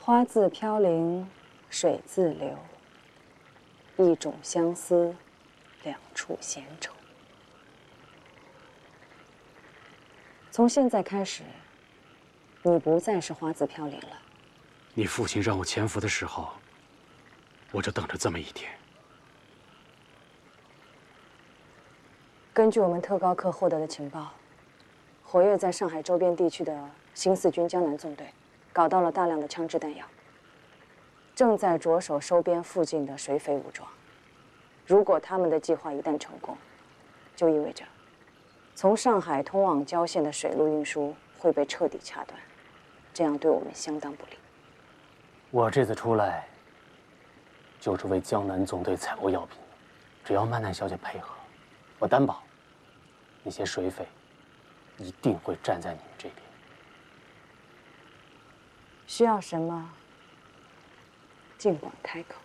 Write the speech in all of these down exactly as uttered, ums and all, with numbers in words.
花自飘零，水自流。一种相思，两处闲愁。从现在开始，你不再是花自飘零了。 你父亲让我潜伏的时候，我就等着这么一天。 根据我们特高课获得的情报，活跃在上海周边地区的新四军江南纵队，搞到了大量的枪支弹药，正在着手收编附近的水匪武装。如果他们的计划一旦成功，就意味着从上海通往郊县的水路运输会被彻底掐断，这样对我们相当不利。 我这次出来，就是为江南纵队采购药品，只要曼奈小姐配合，我担保，那些水匪一定会站在你们这边。 需要什么，尽管开口。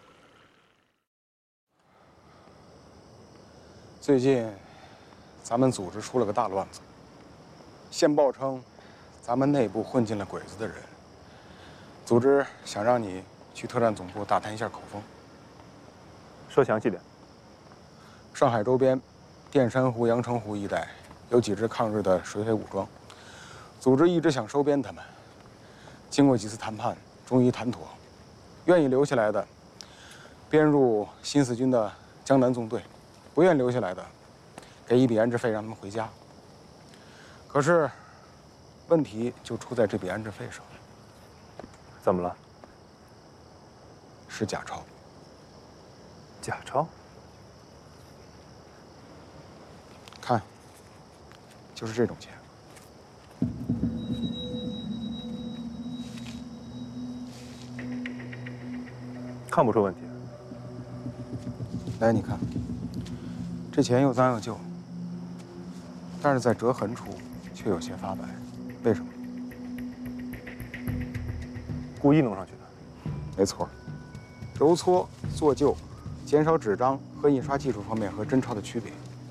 最近，咱们组织出了个大乱子。线报称，咱们内部混进了鬼子的人。组织想让你去特战总部打探一下口风。 说详细点。 上海周边，淀山湖、阳澄湖一带有几支抗日的水匪武装，组织一直想收编他们。经过几次谈判，终于谈妥，愿意留下来的编入新四军的江南纵队，不愿留下来的，给一笔安置费让他们回家。可是，问题就出在这笔安置费上。 怎么了？ 是假钞。 假钞？ 看，就是这种钱。 看不出问题。 来，你看，这钱又脏又旧，但是在折痕处却有些发白，为什么？ 故意弄上去的。 没错，揉搓、做旧、减少纸张和印刷技术方面和真钞的区别。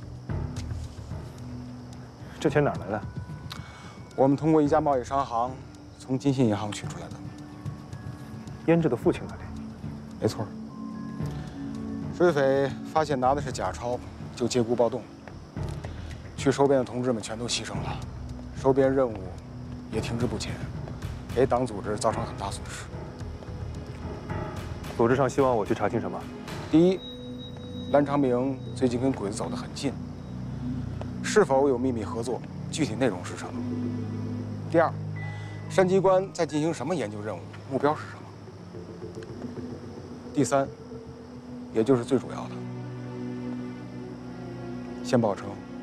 这钱哪儿来的？ 我们通过一家贸易商行从金信银行取出来的。 胭脂的父亲那里。 没错。水匪发现拿的是假钞，就接鼓暴动。去收编的同志们全都牺牲了，收编任务也停滞不前，给党组织造成很大损失。 组织上希望我去查清什么？ 第一，蓝长明最近跟鬼子走得很近，是否有秘密合作？具体内容是什么？第二，山机关在进行什么研究任务？目标是什么？第三，也就是最主要的，线报称